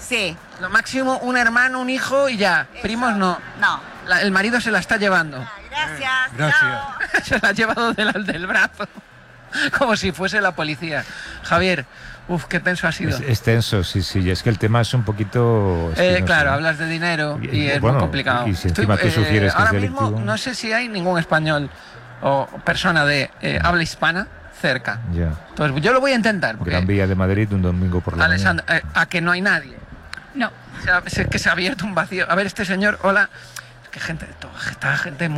Sí. Lo máximo un hermano, un hijo y ya. Primos no. No. El marido se la está llevando. Gracias. Gracias. Chao. Se la ha llevado del brazo. Como si fuese la policía. Javier, qué tenso ha sido. Es tenso, sí, y es que el tema es un poquito... espinoso, Claro, ¿no? hablas de dinero y es bueno, muy complicado. y si encima tú sugieres que ahora es mismo delictivo... no sé si hay ningún español o persona de habla hispana cerca. Ya. Entonces yo lo voy a intentar. Porque, Gran Vía de Madrid, un domingo por la Alessandra, a que no hay nadie. No. Que se ha abierto un vacío. A ver, este señor, hola. Que gente, está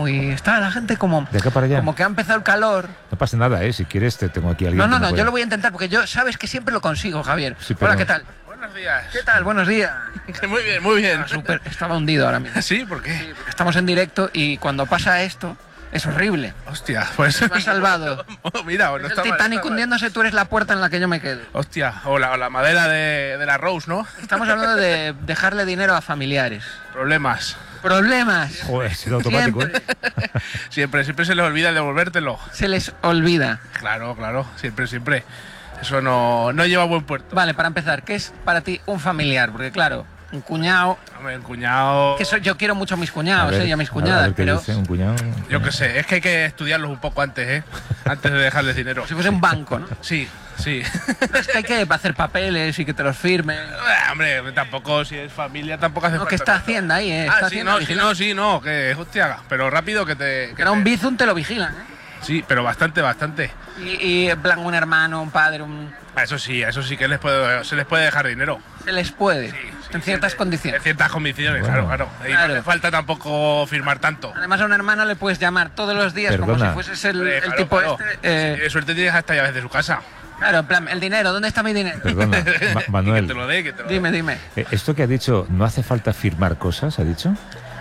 la gente como de acá para allá. Como que ha empezado el calor. No pasa nada, si quieres te tengo aquí a alguien. No, yo lo voy a intentar porque yo sabes que siempre lo consigo, Javier. Sí, pero... Hola, ¿qué tal? Buenos días. ¿Qué tal? Buenos días. Muy bien, muy bien. Estaba hundido ahora mismo. ¿Sí? ¿Por qué? Sí, porque estamos en directo y cuando pasa esto es horrible. Hostia, pues... Me has salvado. Mira, no Es está el mal, Titanic está mal. hundiéndose, tú eres la puerta en la que yo me quedo. Hostia, o la madera de la Rose, ¿no? Estamos hablando de dejarle dinero a familiares. Problemas. Problemas. Joder, ha sido automático, ¿eh? Siempre se les olvida devolvértelo. Se les olvida. Claro, siempre. Eso no lleva a buen puerto. Vale, para empezar, ¿qué es para ti un familiar? Porque claro, un cuñado... Hombre, el cuñado... Yo quiero mucho a mis cuñados y a mis a cuñadas, ver qué pero... dice un cuñado. Yo qué sé, es que hay que estudiarlos un poco antes, ¿eh? Antes de dejarles dinero. Si fuese un banco, ¿no? Sí. Es que hay que hacer papeles y que te los firmen. Hombre, tampoco, si es familia, tampoco hace No, falta. que está Hacienda ahí, ¿eh? Está Hacienda vigilando. que hostia, pero rápido que te... Que era un bizum, te lo vigilan, ¿eh? Sí, pero bastante. Y en plan un hermano, un padre, Eso sí que se les puede dejar dinero. se les puede, Sí, en ciertas condiciones. En ciertas condiciones, Bueno. claro. Y Claro. no hace falta tampoco firmar tanto. Además a un hermano le puedes llamar todos los días como Perdona. si fueses el Claro, tipo claro. este. Si tienes suerte tienes hasta llaves de su casa. Claro, en plan, el dinero, ¿dónde está mi dinero? Perdona, Y Manuel. que te lo dé, Dime. Esto que ha dicho, ¿no hace falta firmar cosas, ha dicho?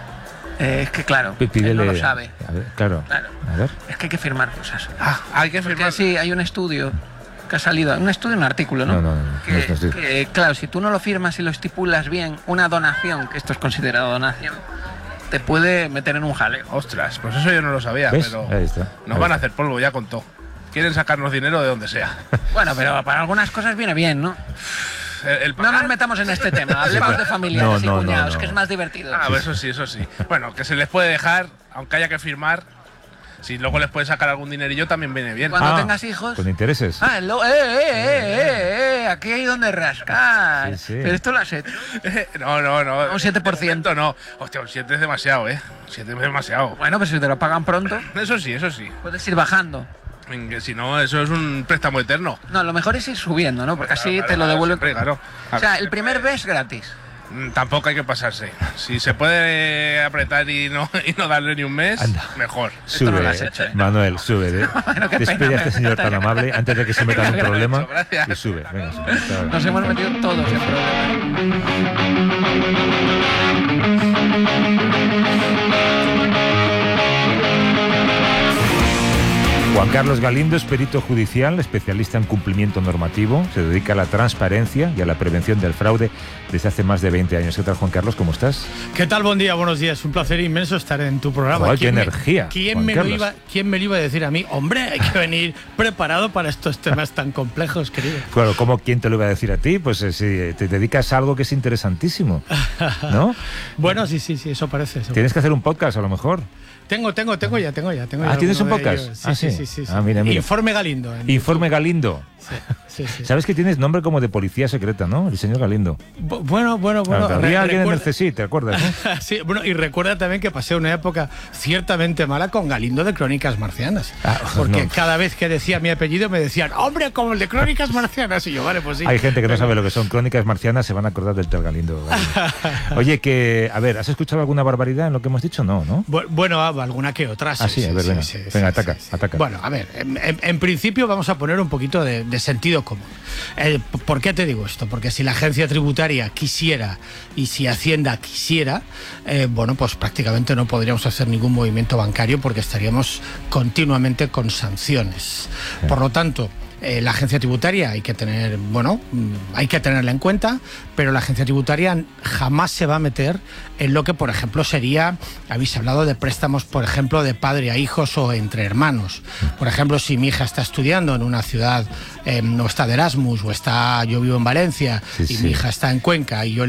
Es que claro, Pídele... él no lo sabe. A ver, claro. A ver. Es que hay que firmar cosas. Hay que Porque firmar. sí, hay un estudio que ha salido, un artículo, ¿no? No, Que, no es estudio. que, claro, si tú no lo firmas y lo estipulas bien, una donación, que esto es considerado donación, te puede meter en un jaleo. Ostras, pues eso yo no lo sabía, ¿Ves? pero Ahí está. nos van a hacer polvo ya con todo. Quieren sacarnos dinero de donde sea. Bueno, pero para algunas cosas viene bien, ¿no? El No pagar- nos metamos en este tema, hablemos de familiares y No, cuñados, no. que es más divertido. eso sí. Bueno, que se les puede dejar, aunque haya que firmar. Si luego les puedes sacar algún dinerillo también viene bien. Cuando tengas hijos... Con intereses. Aquí hay donde rascar. Sí. Pero esto lo has hecho. No. Un 7%. No. Hostia, un 7 es demasiado, ¿eh? 7 es demasiado. Bueno, pues si te lo pagan pronto, Eso sí. puedes ir bajando. Que si no, eso es un préstamo eterno. No, lo mejor es ir subiendo, ¿no? Porque así Claro, te lo devuelven. siempre, claro. O sea, el primer mes gratis. Tampoco hay que pasarse. Si se puede apretar y no darle ni un mes, Anda. mejor. Esto no Sube, lo has hecho, ¿eh? Manuel, sube. Bueno, qué Despide pena, a este señor tan amable antes de que se meta en un Gracias, problema. gracias. Y sube. Venga, sube. Hasta ahora. Nos hemos metido todos en problemas. Juan Carlos Galindo es perito judicial, especialista en cumplimiento normativo, se dedica a la transparencia y a la prevención del fraude desde hace más de 20 años. ¿Qué tal, Juan Carlos? ¿Cómo estás? ¿Qué tal? Buen día, buenos días. Un placer inmenso estar en tu programa. Joder, qué energía, ¿Quién Juan me lo Carlos. iba a decir a mí? Hombre, hay que venir preparado para estos temas tan complejos, querido. Claro, ¿cómo quién te lo iba a decir a ti? Pues si te dedicas a algo que es interesantísimo, ¿no? Bueno, sí, eso parece. Tienes que hacer un podcast a lo mejor. Tengo ya. Ah, ¿tienes un alguno de podcast? ellos. Ah, Sí. sí. Ah, mira. Informe Galindo. Informe Galindo. Sí. ¿Sabes que tienes nombre como de policía secreta, no? El señor Galindo. Bueno. Había alguien en el recuerda- CSI, ¿te acuerdas? ¿no? Sí, bueno, y recuerda también que pasé una época ciertamente mala con Galindo de Crónicas Marcianas. Porque no. cada vez que decía mi apellido me decían, hombre, como el de Crónicas Marcianas. Y yo, vale, pues sí. Hay gente que no sabe lo que son crónicas marcianas, se van a acordar del tal Galindo. Oye, a ver, ¿has escuchado alguna barbaridad en lo que hemos dicho? No. Bueno, alguna que otra. Ah, sí, a ver, venga. Venga, ataca. Bueno, a ver, en principio vamos a poner un poquito de sentido común. ¿Por qué te digo esto? Porque si la agencia tributaria quisiera y si Hacienda quisiera, bueno, pues prácticamente no podríamos hacer ningún movimiento bancario porque estaríamos continuamente con sanciones. Por lo tanto, la agencia tributaria hay que tenerla en cuenta, pero la agencia tributaria jamás se va a meter en lo que, por ejemplo, habéis hablado de préstamos, por ejemplo, de padre a hijos o entre hermanos. Por ejemplo, si mi hija está estudiando en una ciudad, o está de Erasmus, yo vivo en Valencia, Sí. Mi hija está en Cuenca y yo